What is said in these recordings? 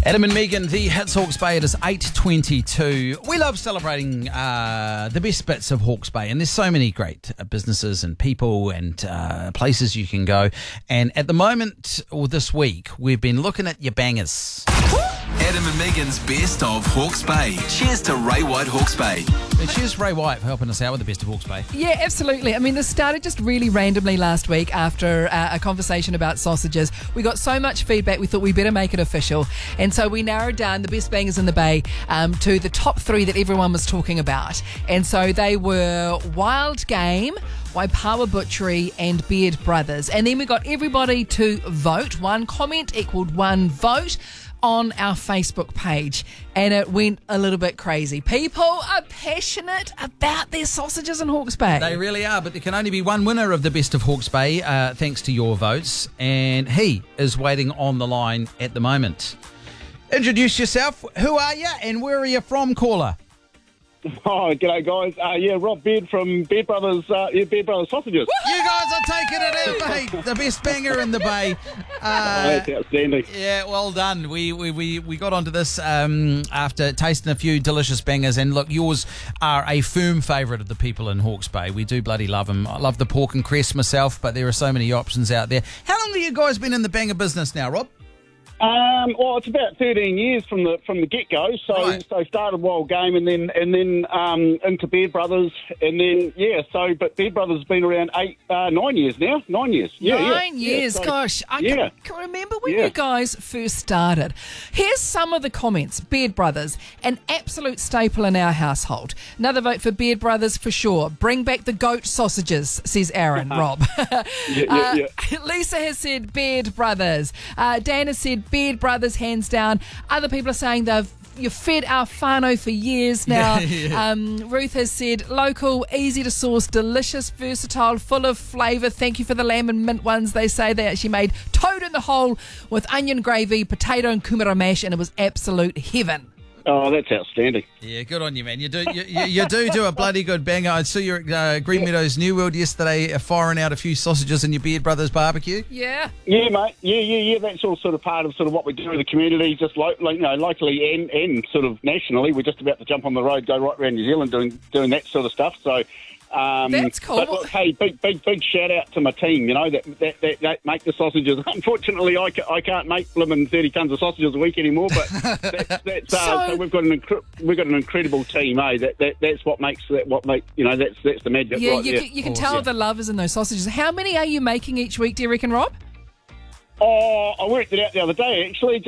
Adam and Megan, the Hits Hawke's Bay. It is 8:22. We love celebrating the best bits of Hawke's Bay, and there's so many great businesses and people and places you can go. And at the moment, or this week, we've been looking at your bangers. Adam and Megan's Best of Hawke's Bay. Cheers to Ray White Hawke's Bay. And cheers, Ray White, for helping us out with the Best of Hawke's Bay. Yeah, absolutely. I mean, this started just really randomly last week after a conversation about sausages. We got so much feedback, we thought we better make it official. And so we narrowed down the best bangers in the Bay to the top three that everyone was talking about. And so they were Wild Game, Waipawa Butchery and Beard Brothers. And then we got everybody to vote. One comment equaled one vote on our Facebook page, and it went a little bit crazy. People are passionate about their sausages in Hawke's Bay. They really are, but there can only be one winner of the Best of Hawke's Bay, thanks to your votes, and he is waiting on the line at the moment. Introduce yourself. Who are you, and where are you from, caller? Oh, g'day, guys. Rob Beard from Beard Brothers, Beard Brothers Sausages. You guys are taking it in, mate. The best banger in the Bay. That's outstanding. Yeah, well done. We got onto this after tasting a few delicious bangers, and look, yours are a firm favourite of the people in Hawke's Bay. We do bloody love them. I love the pork and cress myself, but there are so many options out there. How long have you guys been in the banger business now, Rob? Well, it's about 13 years from the get go. So Right. so started Wild Game and then into Beard Brothers and then but Beard Brothers has been around 9 years now. 9 years. Yeah, 9 years, so- gosh. I yeah. can remember when Yeah. you guys first started. Here's some of the comments. Beard Brothers, an absolute staple in our household. Another vote for Beard Brothers for sure. Bring back the goat sausages, says Aaron, Rob. Yeah. Lisa has said Beard Brothers. Dan has said Beard Brothers, hands down. Other people are saying you've fed our whānau for years now. Yeah. Ruth has said local, easy to source, delicious, versatile, full of flavour. Thank you for the lamb and mint ones. They say they actually made toad in the hole with onion gravy, potato and kumara mash, and it was absolute heaven. Oh, that's outstanding. Yeah, good on you, man. You do a bloody good banger. I saw you at Green Meadows New World yesterday, firing out a few sausages in your Beard Brothers barbecue. Yeah. Yeah, mate. Yeah. That's all sort of part of sort of what we do in the community, just locally and sort of nationally. We're just about to jump on the road, go right around New Zealand doing that sort of stuff. So. That's cool. But look, hey, big shout out to my team. You know that make the sausages. Unfortunately, I can't make blooming 30 tons of sausages a week anymore. But so we've got an incredible team. That's what makes that's the magic. Yeah, right you there. can, you can tell the love is in those sausages. How many are you making each week, do you reckon, Rob? Oh, I worked it out the other day. Actually,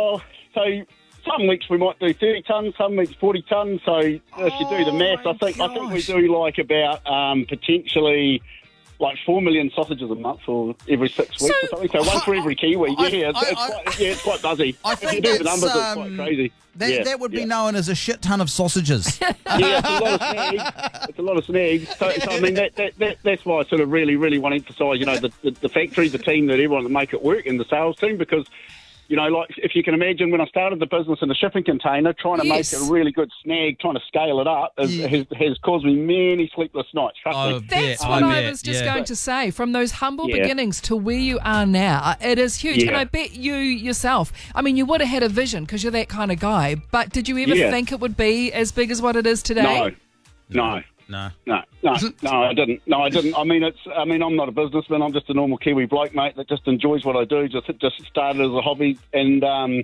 so. Some weeks we might do 30 tonnes, some weeks 40 tonnes. So if you do the math, I think we do like about potentially like 4 million sausages a month or every 6 weeks or something. So one for every Kiwi. It's quite buzzy. I If think you do the that's, numbers, it's quite crazy. That would be known as a shit ton of sausages. Yeah, it's a lot of snags. So I mean, that's why I sort of really, really want to emphasise, the factory, the team, that everyone that make it work, and the sales team, because. Like if you can imagine, when I started the business in a shipping container, trying to make a really good snag, trying to scale it up, has caused me many sleepless nights. Trust me. That's what I was just going to say. From those humble beginnings to where you are now, it is huge. And I bet you yourself, I mean, you would have had a vision because you're that kind of guy, but did you ever think it would be as big as what it is today? No. I didn't. I mean, I'm not a businessman. I'm just a normal Kiwi bloke, mate, that just enjoys what I do. Just started as a hobby, and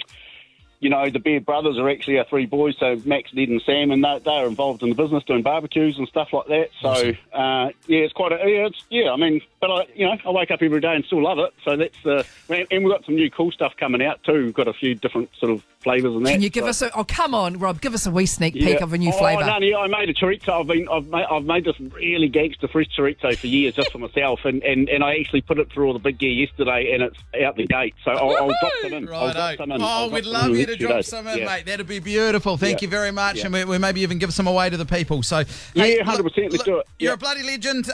the Beard Brothers are actually our three boys. So Max, Ned, and Sam, and they're involved in the business doing barbecues and stuff like that. So it's quite I mean, but I wake up every day and still love it. So that's and we've got some new cool stuff coming out too. We've got a few different sort of flavours and that. Can you give us come on, Rob, give us a wee sneak peek of a new flavour. I made a chorizo. I've made this really gangster fresh chorizo for years just for myself, and I actually put it through all the big gear yesterday, and it's out the gate. So I'll drop some in. Oh, we'd love you to drop some in, mate. That'd be beautiful. Thank you very much, and we maybe even give some away to the people. So 100%. Let's do it. You're a bloody legend.